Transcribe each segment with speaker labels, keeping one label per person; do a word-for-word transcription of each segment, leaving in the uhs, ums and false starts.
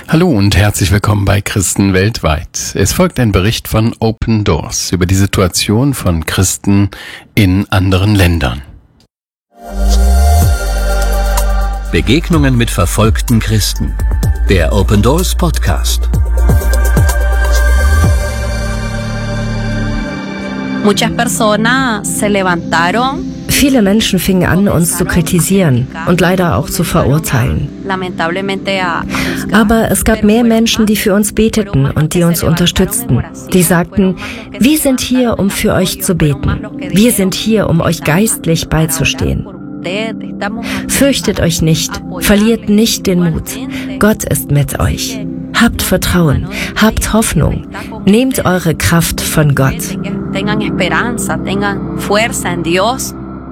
Speaker 1: Hallo und herzlich willkommen bei Christen weltweit. Es folgt ein Bericht von Open Doors über die Situation von Christen in anderen Ländern.
Speaker 2: Begegnungen mit verfolgten Christen. Der Open Doors Podcast.
Speaker 3: Muchas personas se levantaron.
Speaker 4: Viele Menschen fingen an, uns zu kritisieren und leider auch zu verurteilen. Aber es gab mehr Menschen, die für uns beteten und die uns unterstützten. Die sagten, wir sind hier, um für euch zu beten. Wir sind hier, um euch geistlich beizustehen. Fürchtet euch nicht, verliert nicht den Mut. Gott ist mit euch. Habt Vertrauen, habt Hoffnung, nehmt eure Kraft von Gott.
Speaker 3: Tengan esperanza, tengan fuerza en Dios.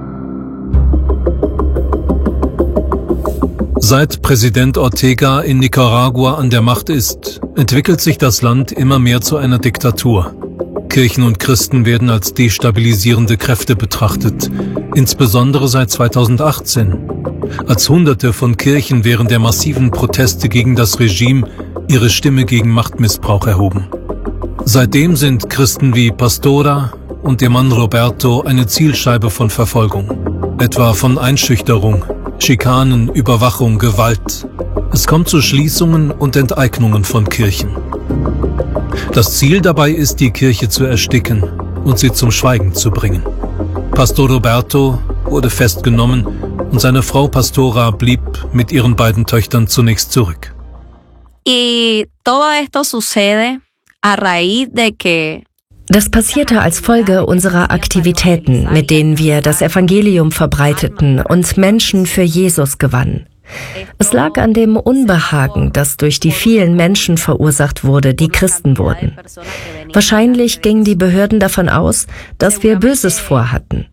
Speaker 5: Seit Präsident Ortega in Nicaragua an der Macht ist, entwickelt sich das Land immer mehr zu einer Diktatur. Kirchen und Christen werden als destabilisierende Kräfte betrachtet, insbesondere seit zweitausendachtzehn, als Hunderte von Kirchen während der massiven Proteste gegen das Regime ihre Stimme gegen Machtmissbrauch erhoben. Seitdem sind Christen wie Pastora und ihr Mann Roberto eine Zielscheibe von Verfolgung, etwa von Einschüchterung, Schikanen, Überwachung, Gewalt. Es kommt zu Schließungen und Enteignungen von Kirchen. Das Ziel dabei ist, die Kirche zu ersticken und sie zum Schweigen zu bringen. Pastor Roberto wurde festgenommen und seine Frau Pastora blieb mit ihren beiden Töchtern zunächst zurück.
Speaker 3: Y todo esto sucede a raíz de que
Speaker 4: Das passierte als Folge unserer Aktivitäten, mit denen wir das Evangelium verbreiteten und Menschen für Jesus gewannen. Es lag an dem Unbehagen, das durch die vielen Menschen verursacht wurde, die Christen wurden. Wahrscheinlich gingen die Behörden davon aus, dass wir Böses vorhatten.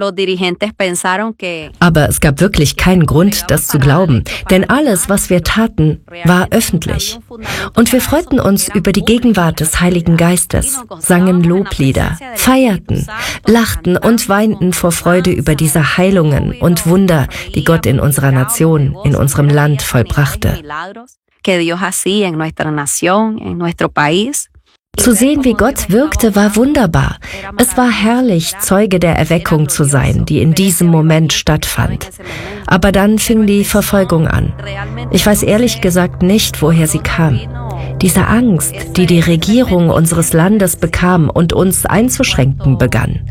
Speaker 4: Aber es gab wirklich keinen Grund, das zu glauben, denn alles, was wir taten, war öffentlich. Und wir freuten uns über die Gegenwart des Heiligen Geistes, sangen Loblieder, feierten, lachten und weinten vor Freude über diese Heilungen und Wunder, die Gott in unserer Nation, in unserem Land vollbrachte. Zu sehen, wie Gott wirkte, war wunderbar. Es war herrlich, Zeuge der Erweckung zu sein, die in diesem Moment stattfand. Aber dann fing die Verfolgung an. Ich weiß ehrlich gesagt nicht, woher sie kam. Diese Angst, die die Regierung unseres Landes bekam und uns einzuschränken begann.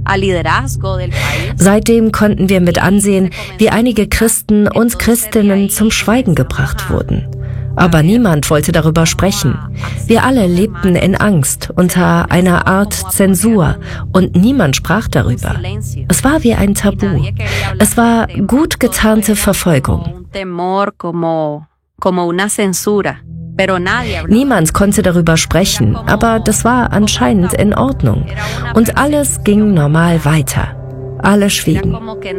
Speaker 4: Seitdem konnten wir mit ansehen, wie einige Christen und Christinnen zum Schweigen gebracht wurden. Aber niemand wollte darüber sprechen. Wir alle lebten in Angst, unter einer Art Zensur, und niemand sprach darüber. Es war wie ein Tabu. Es war gut getarnte Verfolgung. Niemand konnte darüber sprechen, aber das war anscheinend in Ordnung. Und alles ging normal weiter. Alle schwiegen.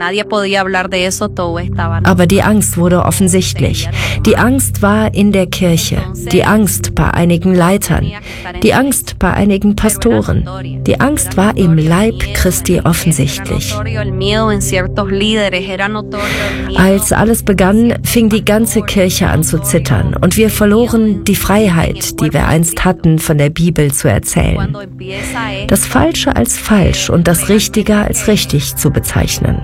Speaker 4: Aber die Angst wurde offensichtlich. Die Angst war in der Kirche, die Angst bei einigen Leitern, die Angst bei einigen Pastoren. Die Angst war im Leib Christi offensichtlich. Als alles begann, fing die ganze Kirche an zu zittern und wir verloren die Freiheit, die wir einst hatten, von der Bibel zu erzählen. Das Falsche als falsch und das Richtige als richtig zu bezeichnen.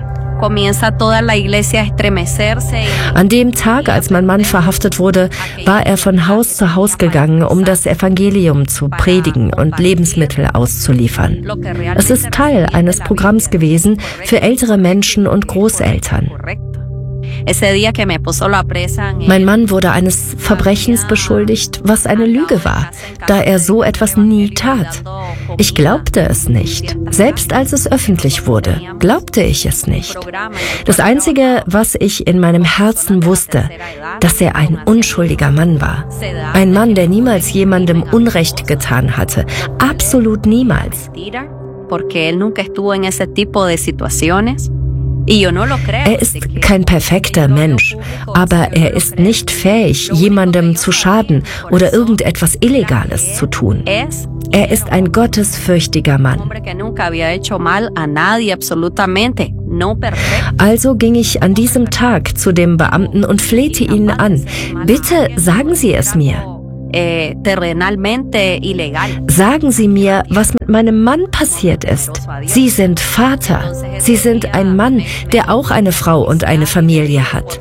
Speaker 4: An dem Tag, als mein Mann verhaftet wurde, war er von Haus zu Haus gegangen, um das Evangelium zu predigen und Lebensmittel auszuliefern. Es ist Teil eines Programms gewesen für ältere Menschen und Großeltern. Mein Mann wurde eines Verbrechens beschuldigt, was eine Lüge war, da er so etwas nie tat. Ich glaubte es nicht. Selbst als es öffentlich wurde, glaubte ich es nicht. Das Einzige, was ich in meinem Herzen wusste, dass er ein unschuldiger Mann war. Ein Mann, der niemals jemandem Unrecht getan hatte. Absolut niemals. Er ist kein perfekter Mensch, aber er ist nicht fähig, jemandem zu schaden oder irgendetwas Illegales zu tun. Er ist ein gottesfürchtiger Mann. Also ging ich an diesem Tag zu dem Beamten und flehte ihn an. Bitte sagen Sie es mir. Sagen Sie mir, was mit meinem Mann passiert ist. Sie sind Vater. Sie sind ein Mann, der auch eine Frau und eine Familie hat.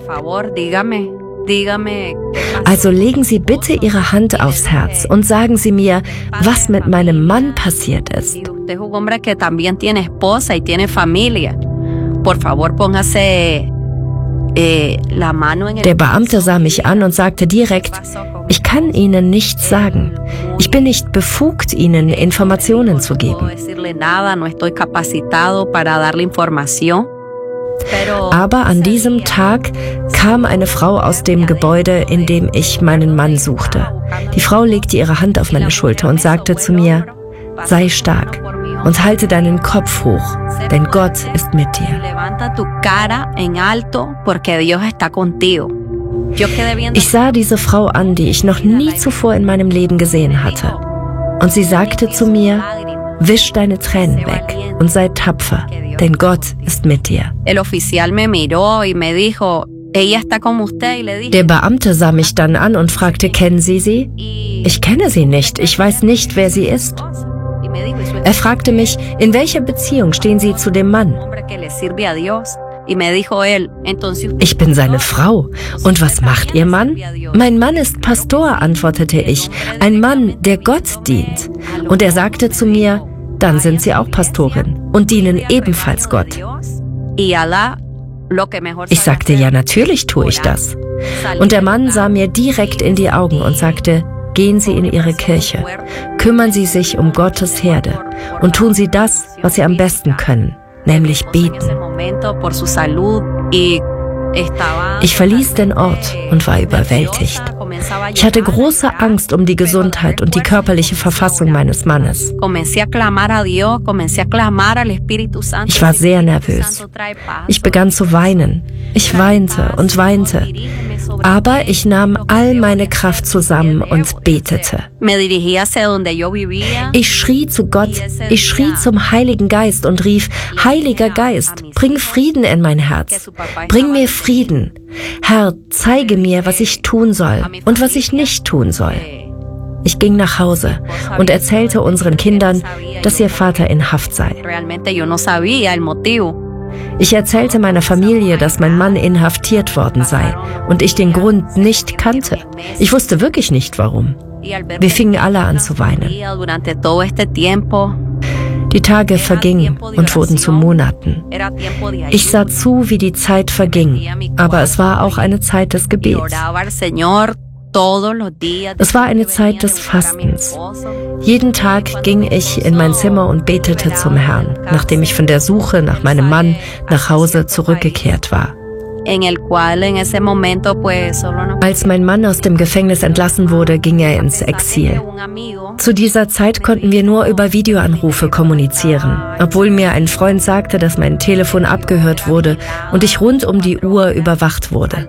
Speaker 4: Also legen Sie bitte Ihre Hand aufs Herz und sagen Sie mir, was mit meinem Mann passiert ist. Der Beamte sah mich an und sagte direkt, ich kann Ihnen nichts sagen. Ich bin nicht befugt, Ihnen Informationen zu geben. Aber an diesem Tag kam eine Frau aus dem Gebäude, in dem ich meinen Mann suchte. Die Frau legte ihre Hand auf meine Schulter und sagte zu mir, sei stark und halte deinen Kopf hoch, denn Gott ist mit dir. Ich sah diese Frau an, die ich noch nie zuvor in meinem Leben gesehen hatte. Und sie sagte zu mir, wisch deine Tränen weg und sei tapfer, denn Gott ist mit dir. Der Beamte sah mich dann an und fragte, kennen Sie sie? Ich kenne sie nicht, ich weiß nicht, wer sie ist. Er fragte mich, in welcher Beziehung stehen Sie zu dem Mann? Ich bin seine Frau. Und was macht Ihr Mann? Mein Mann ist Pastor, antwortete ich, ein Mann, der Gott dient. Und er sagte zu mir, dann sind Sie auch Pastorin und dienen ebenfalls Gott. Ich sagte, ja, natürlich tue ich das. Und der Mann sah mir direkt in die Augen und sagte, gehen Sie in Ihre Kirche, kümmern Sie sich um Gottes Herde und tun Sie das, was Sie am besten können, nämlich beten. Ich verließ den Ort und war überwältigt. Ich hatte große Angst um die Gesundheit und die körperliche Verfassung meines Mannes. Ich war sehr nervös. Ich begann zu weinen. Ich weinte und weinte. Aber ich nahm all meine Kraft zusammen und betete. Ich schrie zu Gott, ich schrie zum Heiligen Geist und rief, Heiliger Geist, bring Frieden in mein Herz. Bring mir Frieden. Herr, zeige mir, was ich tun soll und was ich nicht tun soll. Ich ging nach Hause und erzählte unseren Kindern, dass ihr Vater in Haft sei. Ich erzählte meiner Familie, dass mein Mann inhaftiert worden sei und ich den Grund nicht kannte. Ich wusste wirklich nicht, warum. Wir fingen alle an zu weinen. Die Tage vergingen und wurden zu Monaten. Ich sah zu, wie die Zeit verging, aber es war auch eine Zeit des Gebets. Es war eine Zeit des Fastens. Jeden Tag ging ich in mein Zimmer und betete zum Herrn, nachdem ich von der Suche nach meinem Mann nach Hause zurückgekehrt war. Als mein Mann aus dem Gefängnis entlassen wurde, ging er ins Exil. Zu dieser Zeit konnten wir nur über Videoanrufe kommunizieren, obwohl mir ein Freund sagte, dass mein Telefon abgehört wurde und ich rund um die Uhr überwacht wurde.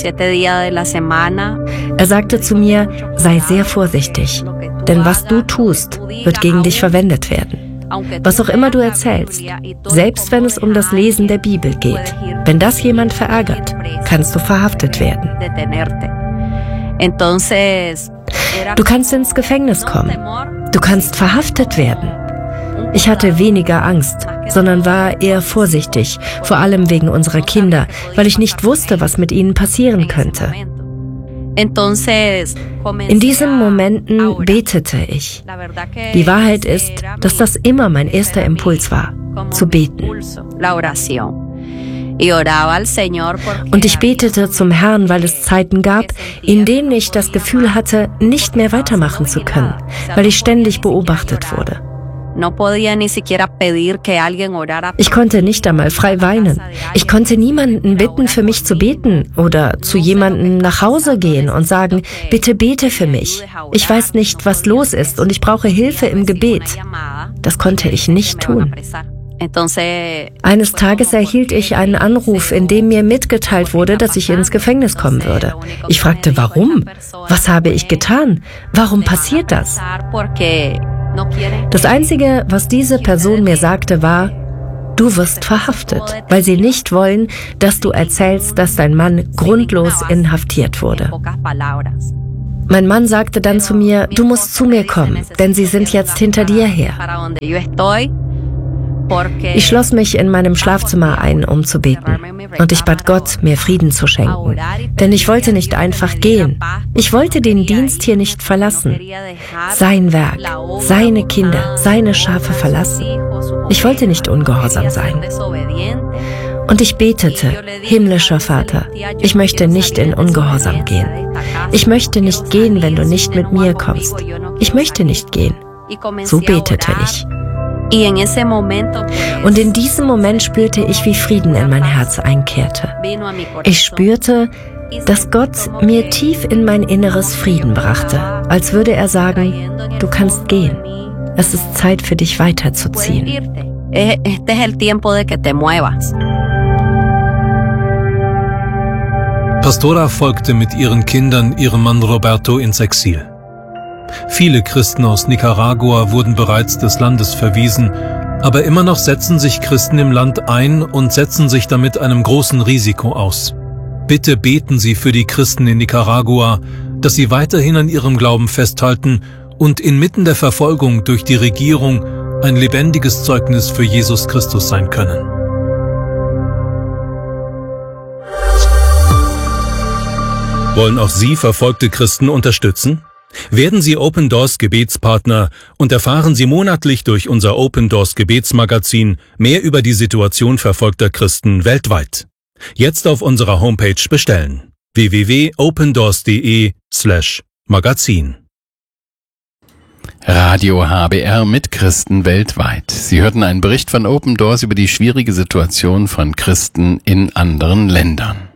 Speaker 4: Er sagte zu mir, sei sehr vorsichtig, denn was du tust, wird gegen dich verwendet werden. Was auch immer du erzählst, selbst wenn es um das Lesen der Bibel geht, wenn das jemand verärgert, kannst du verhaftet werden. Du kannst ins Gefängnis kommen. Du kannst verhaftet werden. Ich hatte weniger Angst, sondern war eher vorsichtig, vor allem wegen unserer Kinder, weil ich nicht wusste, was mit ihnen passieren könnte. In diesen Momenten betete ich. Die Wahrheit ist, dass das immer mein erster Impuls war, zu beten. Und ich betete zum Herrn, weil es Zeiten gab, in denen ich das Gefühl hatte, nicht mehr weitermachen zu können, weil ich ständig beobachtet wurde. Ich konnte nicht einmal frei weinen. Ich konnte niemanden bitten, für mich zu beten oder zu jemandem nach Hause gehen und sagen, bitte bete für mich. Ich weiß nicht, was los ist und ich brauche Hilfe im Gebet. Das konnte ich nicht tun. Eines Tages erhielt ich einen Anruf, in dem mir mitgeteilt wurde, dass ich ins Gefängnis kommen würde. Ich fragte, warum? Was habe ich getan? Warum passiert das? Das Einzige, was diese Person mir sagte, war: Du wirst verhaftet, weil sie nicht wollen, dass du erzählst, dass dein Mann grundlos inhaftiert wurde. Mein Mann sagte dann zu mir: Du musst zu mir kommen, denn sie sind jetzt hinter dir her. Ich schloss mich in meinem Schlafzimmer ein, um zu beten. Und ich bat Gott, mir Frieden zu schenken. Denn ich wollte nicht einfach gehen. Ich wollte den Dienst hier nicht verlassen. Sein Werk, seine Kinder, seine Schafe verlassen. Ich wollte nicht ungehorsam sein. Und ich betete: Himmlischer Vater, ich möchte nicht in Ungehorsam gehen. Ich möchte nicht gehen, wenn du nicht mit mir kommst. Ich möchte nicht gehen. So betete ich. Und in diesem Moment spürte ich, wie Frieden in mein Herz einkehrte. Ich spürte, dass Gott mir tief in mein Inneres Frieden brachte, als würde er sagen: Du kannst gehen. Es ist Zeit für dich weiterzuziehen.
Speaker 5: Pastora folgte mit ihren Kindern ihrem Mann Roberto ins Exil. Viele Christen aus Nicaragua wurden bereits des Landes verwiesen, aber immer noch setzen sich Christen im Land ein und setzen sich damit einem großen Risiko aus. Bitte beten Sie für die Christen in Nicaragua, dass sie weiterhin an ihrem Glauben festhalten und inmitten der Verfolgung durch die Regierung ein lebendiges Zeugnis für Jesus Christus sein können. Wollen auch Sie verfolgte Christen unterstützen? Werden Sie Open Doors Gebetspartner und erfahren Sie monatlich durch unser Open Doors Gebetsmagazin mehr über die Situation verfolgter Christen weltweit. Jetzt auf unserer Homepage bestellen: w w w punkt opendoors punkt de slash magazin.
Speaker 1: Radio H B R mit Christen weltweit. Sie hörten einen Bericht von Open Doors über die schwierige Situation von Christen in anderen Ländern.